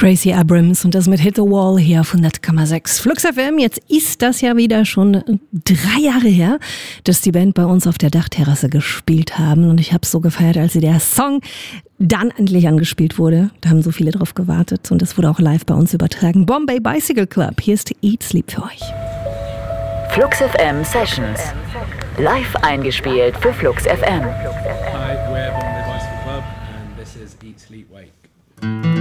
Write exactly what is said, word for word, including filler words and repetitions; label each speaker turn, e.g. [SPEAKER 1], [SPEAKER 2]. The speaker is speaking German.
[SPEAKER 1] Gracie Abrams und das mit Hit the Wall hier auf hundert Komma sechs Flux F M. Jetzt ist das ja wieder schon drei Jahre her, dass die Band bei uns auf der Dachterrasse gespielt haben. Und ich habe es so gefeiert, als der Song dann endlich angespielt wurde. Da haben so viele drauf gewartet und es wurde auch live bei uns übertragen. Bombay Bicycle Club, hier ist Eat Sleep für euch.
[SPEAKER 2] Flux F M Sessions. Live eingespielt für Flux F M.
[SPEAKER 3] Hi, we're Bombay Bicycle Club and this is Eat Sleep Wake.